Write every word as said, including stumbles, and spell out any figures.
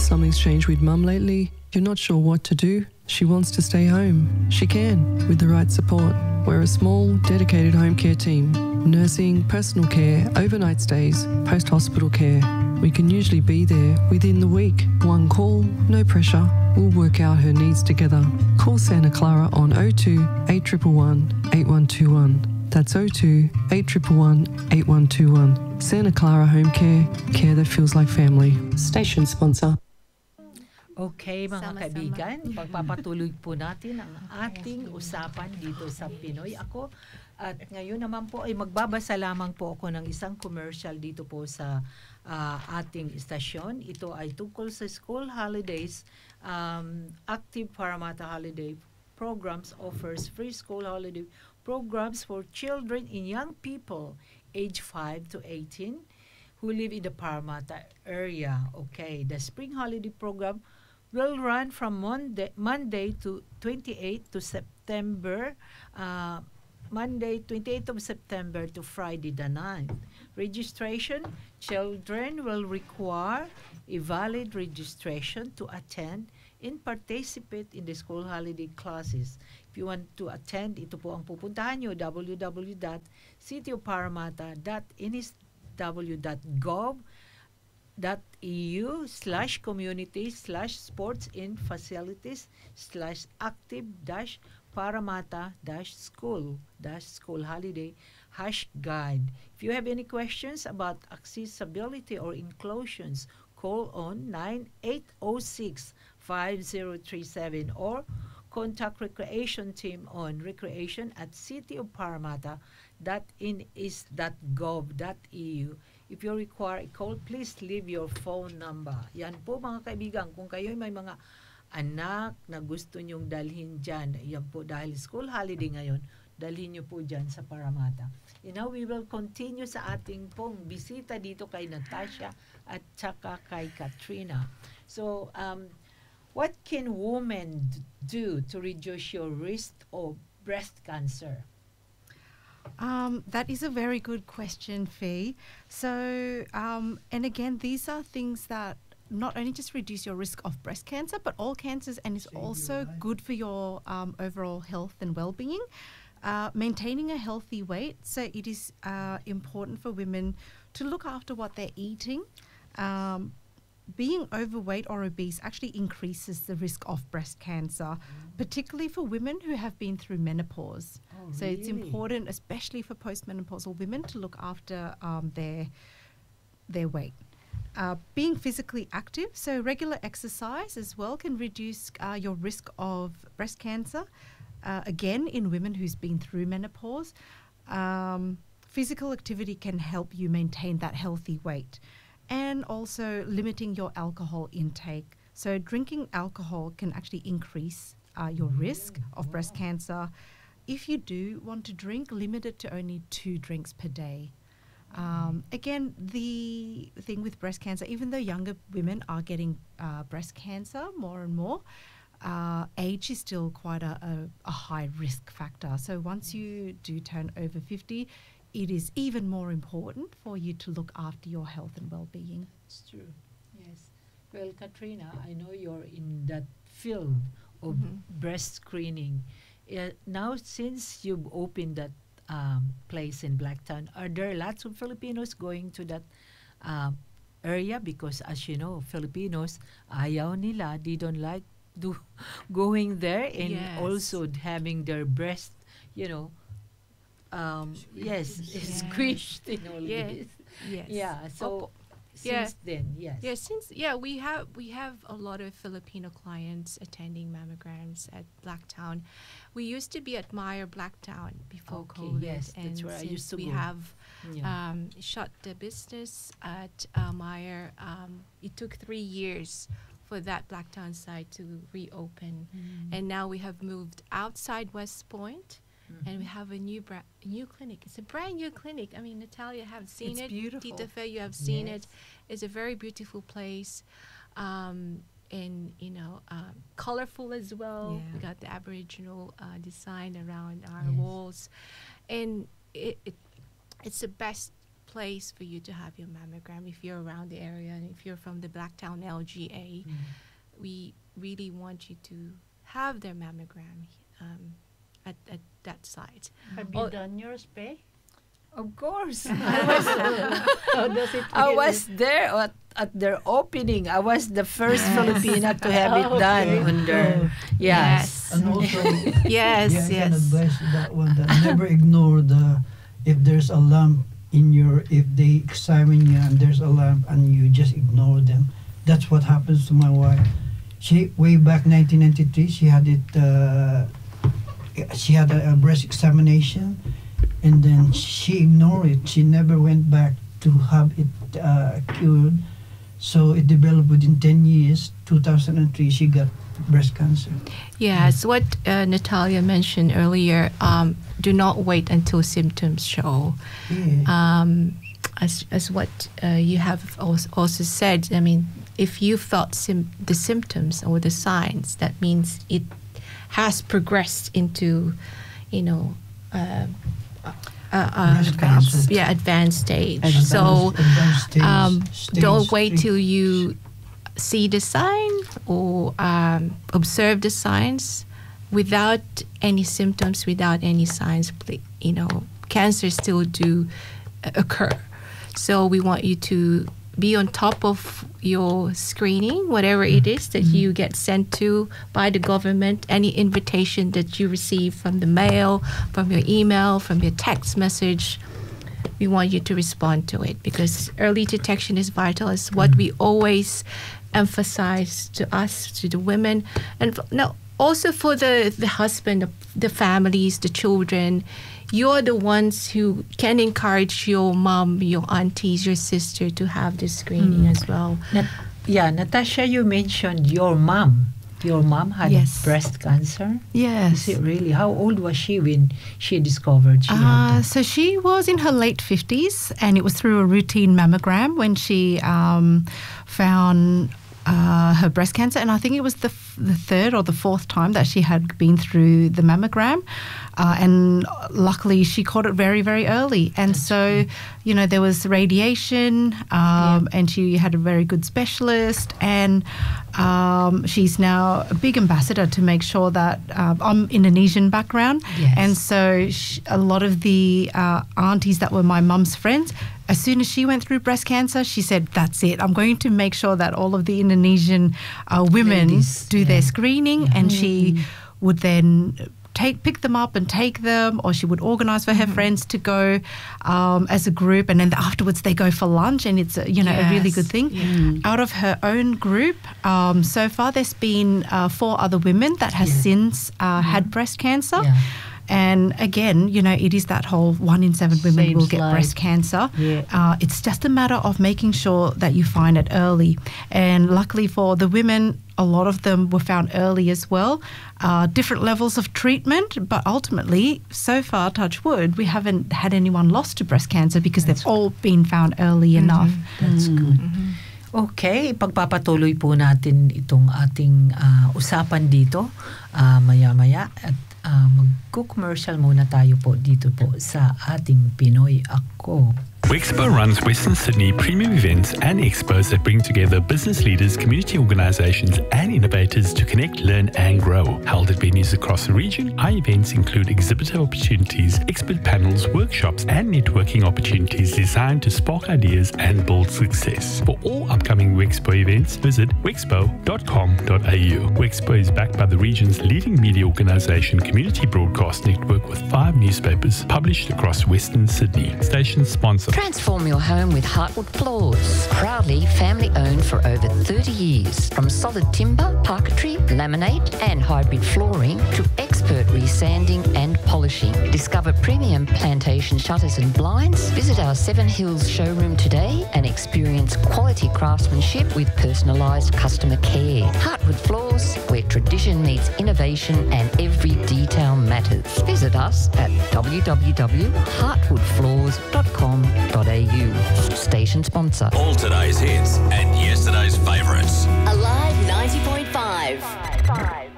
Something's changed with Mum lately. You're not sure what to do. She wants to stay home. She can, with the right support. We're a small, dedicated home care team. Nursing, personal care, overnight stays, post-hospital care. We can usually be there within the week. One call, no pressure. We'll work out her needs together. Call Santa Clara on oh two, eight one one, eight one two one. That's oh two, eight one one, eight one two one. Santa Clara Home Care, care that feels like family. Station sponsor. Okay mga Sama-sama. kaibigan, pagpapatuloy po natin ang ating usapan dito sa Pinoy Ako. At ngayon naman po ay magbabasa lamang po ako ng isang commercial dito po sa ah, ating istasyon. Ito ay tungkol sa school holidays. Um, Active Parramatta Holiday Programs offers free school holiday programs for children and young people age five to eighteen who live in the Parramatta area. Okay, the spring holiday program will run from Monday, Monday to twenty-eighth to September, uh, Monday twenty-eighth of September to Friday the ninth. Registration, children will require a valid registration to attend and participate in the school holiday classes. If you want to attend, ito po ang pupuntahan nyo, w w w dot city of parramatta dot n s w dot gov dot e u slash community slash sports and facilities slash active dash parramatta dash school dash school holiday hash guide. If you have any questions about accessibility or inclusions, call on nine eight zero six, five zero three seven or contact recreation team on recreation at cityofparramatta dot n s dot gov dot e u. If you require a call, please leave your phone number. Yan po mga kaibigan, kung kayo may mga anak na gusto nyong dalhin dyan, yan po dahil school holiday ngayon, dalhin nyo po dyan sa Parramatta. And now we will continue sa ating pong bisita dito kay Natasha at saka kay Katrina. So, um, what can women d- do to reduce your risk of breast cancer? Um, that is a very good question, Fee. So, um, and again, these are things that not only just reduce your risk of breast cancer, but all cancers, and is also good for your um, overall health and well-being. Uh, maintaining a healthy weight. So it is uh, important for women to look after what they're eating. Um, being overweight or obese actually increases the risk of breast cancer, mm. particularly for women who have been through menopause. Oh, so it's really? important, especially for postmenopausal women, to look after um, their their weight. Uh, being physically active, so regular exercise as well can reduce uh, your risk of breast cancer. Uh, again, in women who's been through menopause, um, physical activity can help you maintain that healthy weight. And also limiting your alcohol intake. So drinking alcohol can actually increase uh, your risk of breast cancer. If you do want to drink, limit it to only two drinks per day. Um, again, the thing with breast cancer, even though younger women are getting uh, breast cancer more and more, uh, age is still quite a, a, a high risk factor. So once you do turn over fifty, it is even more important for you to look after your health and well-being. It's true. Yes. Well, Katrina, I know you're in that field of Mhm. breast screening. Uh, now, since you've opened that um, place in Blacktown, are there lots of Filipinos going to that um, area? Because, as you know, Filipinos, ayaw nila, they don't like do going there and Yes. also having their breast, you know, um, yes, Yes. squished and all Yes. this. Yes. Yeah, so Opo. Yeah. since then, yes. Yeah, since yeah, we have we have a lot of Filipino clients attending mammograms at Blacktown. We used to be at Meyer Blacktown before Okay, COVID, yes, and that's where I since used to we go. have Yeah. um, shut the business at uh, Meyer, um, it took three years for that Blacktown site to reopen, Mm. and now we have moved outside West Point. Mhm. And we have a new bra- new clinic. It's a brand new clinic. I mean, Natalia, have seen It's it. beautiful. Tita Faye, you have seen Yes. it. It's a very beautiful place, um, and you know, um, colorful as well. Yeah. We got the Aboriginal uh, design around our Yes. walls, and it, it it's the best place for you to have your mammogram if you're around the area, and if you're from the Blacktown L G A, mm. we really want you to have their mammogram um, at, at that site. Have you oh, done yours, Pe? Of course. I was, How does it I was there at, at their opening. I was the first yes. Filipina to have it done okay. under. Oh. Yes. And also, yes, yeah, I yes. can advise that one that never ignore the, if there's a lump in your, if they examine you and there's a lump and you just ignore them. That's what happens to my wife. She, way back nineteen ninety-three, she had it, uh, she had a, a breast examination. And then she ignored it. She never went back to have it uh, cured. So it developed within ten years. two thousand three, she got breast cancer. Yes, what uh, Natalia mentioned earlier, um, do not wait until symptoms show. Yeah. Um, as, as what uh, you have also said, I mean, if you felt sim- the symptoms or the signs, that means it has progressed into, you know, uh, Uh, uh, advanced, yeah, advanced stage. Advanced, so advanced stage, um, stage don't wait three. till you see the sign or um, observe the signs. Without any symptoms, without any signs, you know, cancer still do occur. So we want you to be on top of your screening, whatever it is that mm-hmm. you get sent to by the government, any invitation that you receive from the mail, from your email, from your text message. We want you to respond to it because early detection is vital. It's what we always emphasize to us, to the women, and for, no, also for the, the husband, the, the families, the children. You're the ones who can encourage your mom, your aunties, your sister to have this screening mm. as well. Nat- yeah, Natasha, you mentioned your mom. Your mom had yes. breast cancer? Yes. Is it really? How old was she when she discovered she uh, had that? So she was in her late fifties, and it was through a routine mammogram when she um, found Uh, her breast cancer, and I think it was the f- the third or the fourth time that she had been through the mammogram, uh, and luckily she caught it very, very early. And That's so, true. you know, there was radiation, um, yeah. and she had a very good specialist, and um, she's now a big ambassador to make sure that um, I'm Indonesian background, yes. and so she, a lot of the uh, aunties that were my mum's friends. As soon as she went through breast cancer, she said, that's it. I'm going to make sure that all of the Indonesian uh, women Ladies, do yeah. their screening. Yeah. And she would then take pick them up and take them, or she would organise for her mm-hmm. friends to go um, as a group. And then afterwards they go for lunch, and it's, a, you know, yes. a really good thing. Yeah. Out of her own group, um, so far there's been uh, four other women that has yeah. since uh, mm-hmm. had breast cancer. Yeah. And again, you know, it is that whole one in seven women Seems will get like, breast cancer. Yeah. Uh, it's just a matter of making sure that you find it early. And luckily for the women, a lot of them were found early as well. Uh, different levels of treatment, but ultimately, so far, touch wood, we haven't had anyone lost to breast cancer because That's they've all been found early mm-hmm. enough. That's mm-hmm. good. Mm-hmm. Okay, pagpapatuloy po natin itong ating uh, usapan dito uh, maya-maya at uh, mag-commercial muna tayo po dito po sa ating Pinoy Ako. Wexpo runs Western Sydney premium events and expos that bring together business leaders, community organisations and innovators to connect, learn and grow. Held at venues across the region, our events include exhibitor opportunities, expert panels, workshops and networking opportunities designed to spark ideas and build success. For all upcoming Wexpo events, visit wexpo dot com dot a u. Wexpo is backed by the region's leading media organisation, Community Broadcast Network, with five newspapers published across Western Sydney. Station sponsor. Transform your home with Heartwood Floors. Proudly family owned for over thirty years. From solid timber, parquetry, laminate and hybrid flooring to expert resanding and polishing. Discover premium plantation shutters and blinds. Visit our Seven Hills showroom today and experience quality craftsmanship with personalised customer care. Heartwood Floors, where tradition meets innovation and every detail matters. Visit us at w w w dot heartwood floors dot com dot a u. Station sponsor. All today's hits and yesterday's favourites. Alive ninety point five.